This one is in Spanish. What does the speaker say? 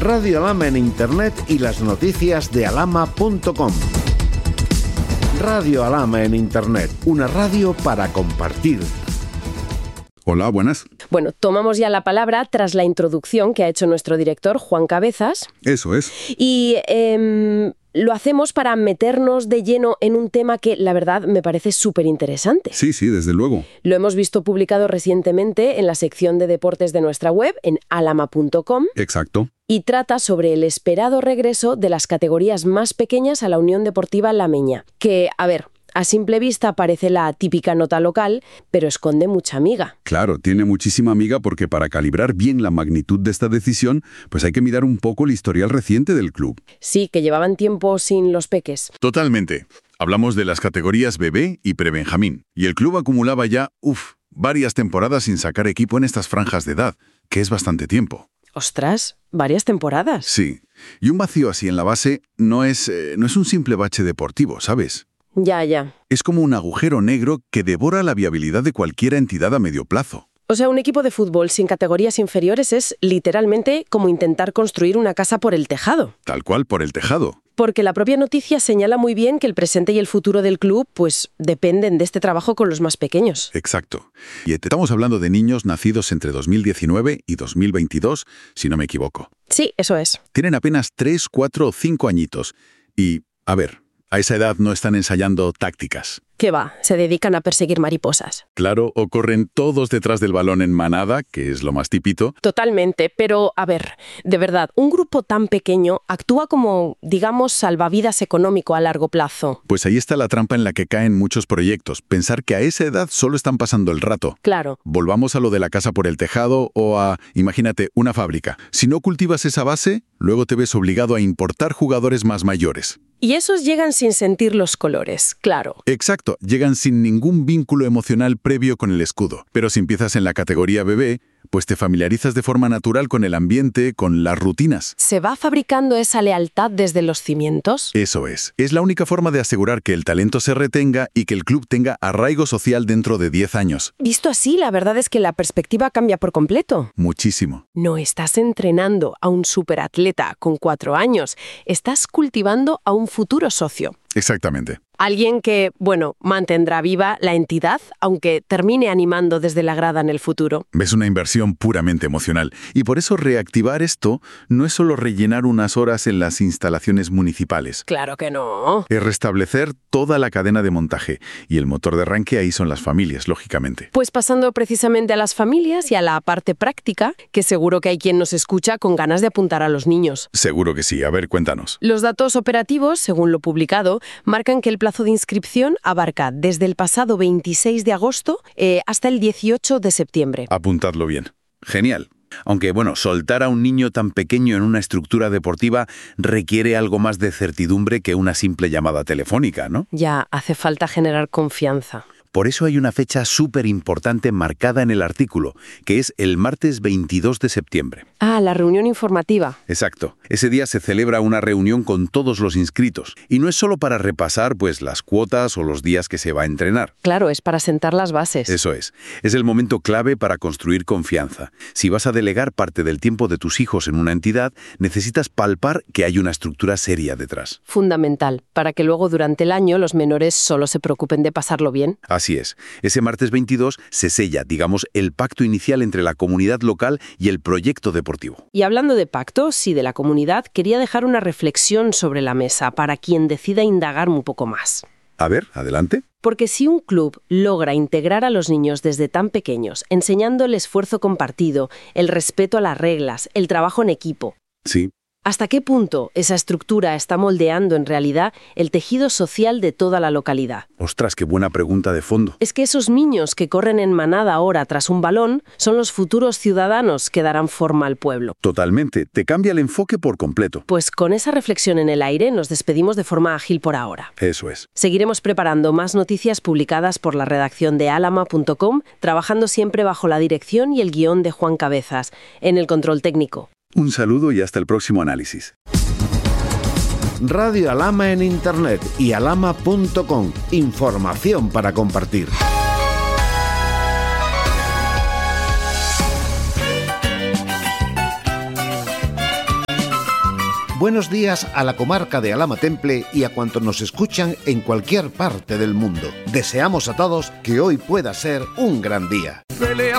Radio Alhama en Internet y las noticias de alhama.com. Radio Alhama en Internet, una radio para compartir. Hola, buenas. Bueno, tomamos ya la palabra tras la introducción que ha hecho nuestro director, Juan Cabezas. Eso es. Y lo hacemos para meternos de lleno en un tema que, la verdad, me parece súper interesante. Sí, desde luego. Lo hemos visto publicado recientemente en la sección de deportes de nuestra web, en alhama.com. Exacto. Y trata sobre el esperado regreso de las categorías más pequeñas a la Unión Deportiva Lameña. Que, a ver, a simple vista parece la típica nota local, pero esconde mucha miga. Claro, tiene muchísima miga porque para calibrar bien la magnitud de esta decisión, pues hay que mirar un poco el historial reciente del club. Sí, que llevaban tiempo sin los peques. Totalmente. Hablamos de las categorías bebé y prebenjamín. Y el club acumulaba ya, varias temporadas sin sacar equipo en estas franjas de edad, que es bastante tiempo. Ostras, varias temporadas. Sí. Y un vacío así en la base no es un simple bache deportivo, ¿sabes? Ya. Es como un agujero negro que devora la viabilidad de cualquier entidad a medio plazo. O sea, un equipo de fútbol sin categorías inferiores es literalmente como intentar construir una casa por el tejado. Tal cual, por el tejado. Porque la propia noticia señala muy bien que el presente y el futuro del club, pues, dependen de este trabajo con los más pequeños. Exacto. Y estamos hablando de niños nacidos entre 2019 y 2022, si no me equivoco. Sí, eso es. Tienen apenas 3, 4 o 5 añitos. Y, a ver, a esa edad no están ensayando tácticas. ¿Qué va? Se dedican a perseguir mariposas. Claro, o corren todos detrás del balón en manada, que es lo más típico. Totalmente, pero a ver, de verdad, un grupo tan pequeño actúa como, digamos, salvavidas económico a largo plazo. Pues ahí está la trampa en la que caen muchos proyectos, pensar que a esa edad solo están pasando el rato. Claro. Volvamos a lo de la casa por el tejado o a, imagínate, una fábrica. Si no cultivas esa base, luego te ves obligado a importar jugadores más mayores. Y esos llegan sin sentir los colores, claro. Exacto, llegan sin ningún vínculo emocional previo con el escudo. Pero si empiezas en la categoría bebé, pues te familiarizas de forma natural con el ambiente, con las rutinas. ¿Se va fabricando esa lealtad desde los cimientos? Eso es. Es la única forma de asegurar que el talento se retenga y que el club tenga arraigo social dentro de 10 años. Visto así, la verdad es que la perspectiva cambia por completo. Muchísimo. No estás entrenando a un superatleta con 4 años. Estás cultivando a un futuro socio. Exactamente. Alguien que, mantendrá viva la entidad, aunque termine animando desde la grada en el futuro. Es una inversión puramente emocional. Y por eso reactivar esto no es solo rellenar unas horas en las instalaciones municipales. Claro que no. Es restablecer toda la cadena de montaje. Y el motor de arranque ahí son las familias, lógicamente. Pues pasando precisamente a las familias y a la parte práctica, que seguro que hay quien nos escucha con ganas de apuntar a los niños. Seguro que sí. A ver, cuéntanos. Los datos operativos, según lo publicado, marcan que el plazo de inscripción abarca desde el pasado 26 de agosto hasta el 18 de septiembre. Apuntadlo bien. Genial. Aunque, soltar a un niño tan pequeño en una estructura deportiva requiere algo más de certidumbre que una simple llamada telefónica, ¿no? Ya, hace falta generar confianza. Por eso hay una fecha súper importante marcada en el artículo, que es el martes 22 de septiembre. Ah, la reunión informativa. Exacto. Ese día se celebra una reunión con todos los inscritos. Y no es solo para repasar, las cuotas o los días que se va a entrenar. Claro, es para sentar las bases. Eso es. Es el momento clave para construir confianza. Si vas a delegar parte del tiempo de tus hijos en una entidad, necesitas palpar que hay una estructura seria detrás. Fundamental, para que luego durante el año los menores solo se preocupen de pasarlo bien. Así es. Ese martes 22 se sella, el pacto inicial entre la comunidad local y el proyecto deportivo. Y hablando de pactos y de la comunidad, quería dejar una reflexión sobre la mesa para quien decida indagar un poco más. A ver, adelante. Porque si un club logra integrar a los niños desde tan pequeños, enseñando el esfuerzo compartido, el respeto a las reglas, el trabajo en equipo. Sí. ¿Hasta qué punto esa estructura está moldeando en realidad el tejido social de toda la localidad? Ostras, qué buena pregunta de fondo. Es que esos niños que corren en manada ahora tras un balón son los futuros ciudadanos que darán forma al pueblo. Totalmente. Te cambia el enfoque por completo. Pues con esa reflexión en el aire nos despedimos de forma ágil por ahora. Eso es. Seguiremos preparando más noticias publicadas por la redacción de alhama.com, trabajando siempre bajo la dirección y el guión de Juan Cabezas, en el control técnico. Un saludo y hasta el próximo análisis. Radio Alhama en Internet y alhama.com. Información para compartir. Buenos días a la comarca de Alhama Temple y a cuantos nos escuchan en cualquier parte del mundo. Deseamos a todos que hoy pueda ser un gran día. Pelea